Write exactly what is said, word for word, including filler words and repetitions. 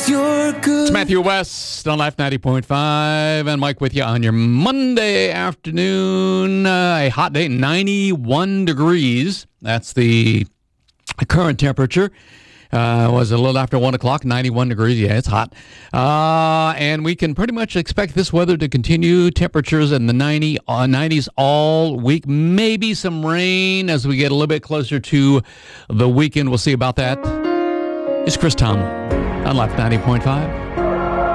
'cause you're good. It's Matthew West on Life ninety point five, and Mike with you on your Monday afternoon. Uh, a hot day, ninety-one degrees. That's the current temperature. Uh, was a little after one o'clock, ninety-one degrees. Yeah, it's hot. Uh, and we can pretty much expect this weather to continue. Temperatures in the ninety, uh, nineties all week. Maybe some rain as we get a little bit closer to the weekend. We'll see about that. It's Chris Tomlin on Life ninety point five.